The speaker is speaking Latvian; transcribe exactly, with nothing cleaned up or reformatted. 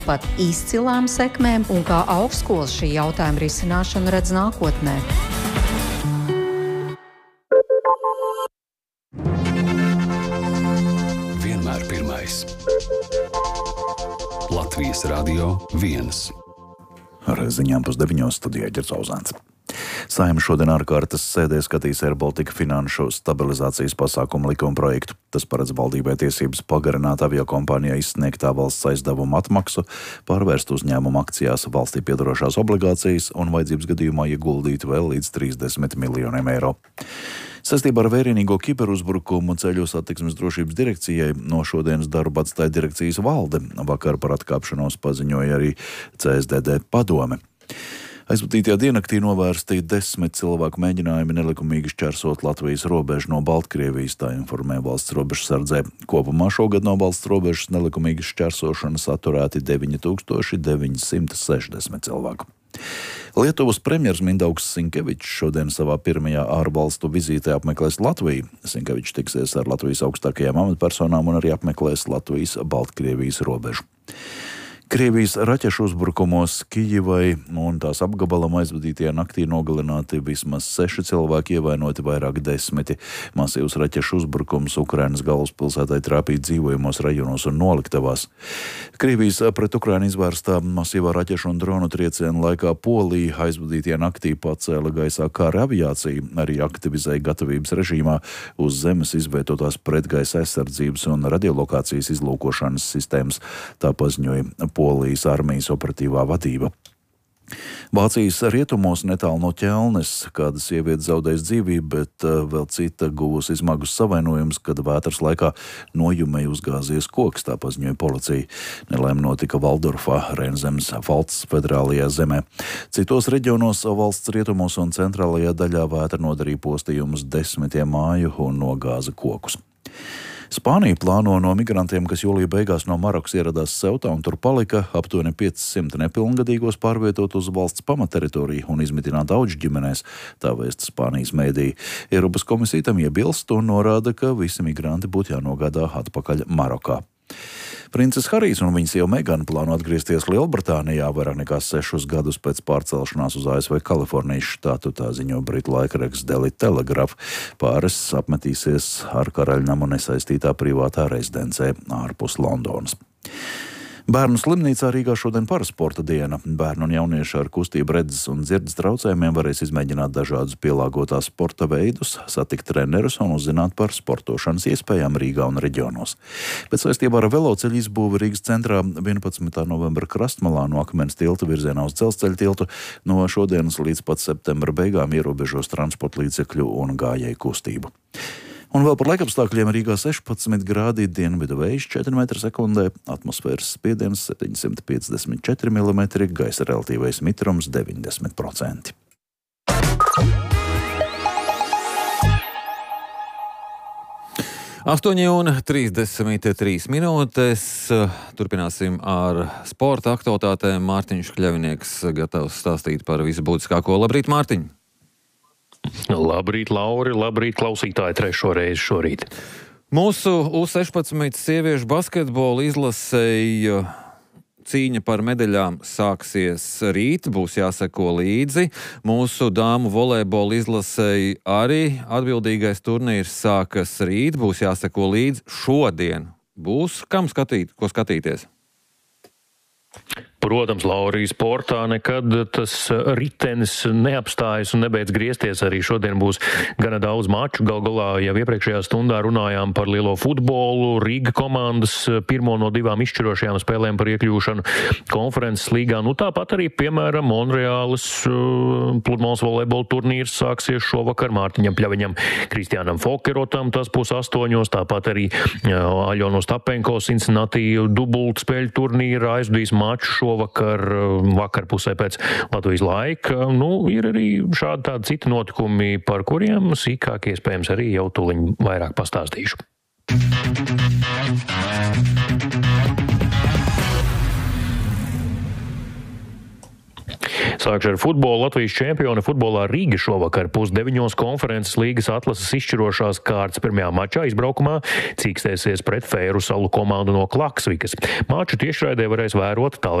pat izcilām sekmēm un kā augstskolas šī jautājuma risināšanu redz nākotnē. Vienmēr pirmais. Latvijas Radio viens. Ar ziņām pusdeviņos studijā Ģerts Auzāns. Saeima šodien ārkārtas sēdē skatīs Air Baltica finanšu stabilizācijas pasākumu likuma projektu. Tas paredz valdībai tiesības pagarināt aviokompānijai izsniegtā valsts aizdevuma atmaksu, pārvērst uzņēmumu akcijās valstī piedarošās obligācijas un vajadzības gadījumā ieguldīt vēl līdz trīsdesmit miljoniem eiro. Saistībā ar vērienīgo kiberuzbrukumu ceļu satiksmes drošības direkcijai no šodienas darbu atstāja direkcijas valde. Vakar par atkāpšanos paziņoja arī C S D D padome. Aizvadītajā diennaktī novērsti desmit cilvēku mēģinājumi nelikumīgi šķērsot Latvijas robežu no Baltkrievijas, tā informē valsts robežsardzē. Kopumā šogad no valsts robežas nelikumīgi šķērsošanas atturēti deviņi tūkstoši deviņi simti sešdesmit cilvēku. Lietuvas premjers Mindaugs Sinkevičs šodien savā pirmajā ārvalstu vizītē apmeklēs Latviju. Sinkevičs tiksies ar Latvijas augstākajām amatpersonām un arī apmeklēs Latvijas-Baltkrievijas robežu. Krievijas raķešu uzbrukumos Kijivai un tās apgabalam aizvadītajā naktī nogalināti vismaz seši cilvēki, ievainoti vairāk desmiti. Masīvs raķešu uzbrukums Ukrainas galvaspilsētai trāpīja dzīvojamos rajonos un noliktavās. Krievijas pret Ukrainu izvērstā masīvā raķešu un dronu triecienu laikā Polija aizvadītajā naktī pacēla gaisā kara aviāciju, arī aktivizēja gatavības režīmā uz zemes izvietotās pretgaisa aizsardzības un radiolokācijas izlūkošanas sistēmas, tā paziņoja Polijas armijas operatīvā vadība. Vācijas rietumos netālu no Ķelnes kāda sieviete zaudējusi dzīvību, bet vēl cita guvusi smagus savainojumus, kad vētras laikā nojumei uzgāzies koks, tā paziņoja policija. Nelaime notika Valdorfā, Reinzemes Falts federālajā zemē. Citos reģionos valsts rietumos un centrālajā daļā vētra nodarīja postījumus desmitiem māju un nogāza kokus. Spānija plāno no migrantiem, kas jūlija beigās no Marokas ieradās Seutā un tur palika, aptuveni piecsimt nepilngadīgos pārvietot uz valsts pamatteritoriju un izmitināt auģu ģimenēs, tā vēsta Spānijas mēdīja. Eiropas komisija tam iebilst un norāda, ka visi migranti būtu jānogādā atpakaļ Marokā. Princes Harijs un viņas sieva Megana plāno atgriezties Lielbritānijā vairāk nekā sešus gadus pēc pārcelšanās uz A S V Kalifornijas štātu, tā ziņo britu laikraksts Daily Telegraph. Pāris apmetīsies ar karaļnamu nesaistītā privātā rezidencē ārpus Londonas. Bērnu slimnīcā Rīgā šodien parasporta diena. Bērnu un jaunieši ar kustību redzes un dzirdes traucējumiem varēs izmēģināt dažādus pielāgotās sporta veidus, satikt trenerus un uzzināt par sportošanas iespējām Rīgā un reģionos. Pēc saistībā ar veloceļu izbūvi Rīgas centrā vienpadsmitā novembra krastmalā no Akmens tilta virzienā uz Dzelzceļa tiltu no šodienas līdz pat septembra beigām ierobežos transporta līdzekļu un gājēju kustību. Un vēl par laikapstākļiem Rīgā sešpadsmit grādi, dienvidu vējš četri metri sekundē, atmosfēras spiediens septiņsimt piecdesmit četri milimetri, gaisa relatīvais mitrums deviņdesmit procenti. astoņi un trīsdesmit trīs minūtes. Turpināsim ar sporta aktualitātēm. Mārtiņš Kļavinieks gatavs stāstīt par visu būtiskāko. Labrīt, Mārtiņ! Labrīt, Lauri, labrīt, klausītāji, trešo reizi šorīt. Mūsu U sešpadsmit sieviešu basketbola izlasēja cīņa par medaļām sāksies rīt, būs jāseko līdzi. Mūsu dāmu volejbola izlasēja arī atbildīgais turnīrs sākas rīt, būs jāseko līdzi šodien. Būs kam skatīt, ko skatīties? Protams, Laurija, sportā nekad tas ritenis neapstājas un nebeidz griezties. Arī šodien būs gana daudz maču. Gal galā jau iepriekšējā stundā runājām par lielo futbolu. Riga komandas pirmo no divām izšķirošajām spēlēm par iekļūšanu konferences līgā. Nu, tāpat arī, piemēram, Monreālas uh, pludmales volejbola turnīrs sāksies šovakar Mārtiņam Pļaviņam, Kristiānam Fokerotam. Tas būs astoņos. Tāpat arī uh, Aļona Ostapenko Cincinnati dubult spēļu turnīra aizvadīs maču šo vakar, vakar pusē pēc Latvijas laika. Nu, ir arī šādi tādi citi notikumi, par kuriem sīkāk iespējams arī jau tuliņ vairāk pastāstīšu. Sākšu ar futbolu. Latvijas čempioni futbolā Rīga šovakar pusdeviņos konferences līgas atlases izšķirošās kārtas pirmajā mačā izbraukumā cīkstēsies pret Fēru salu komandu no Klaksvikas. Maču tiešraidē varēs vērot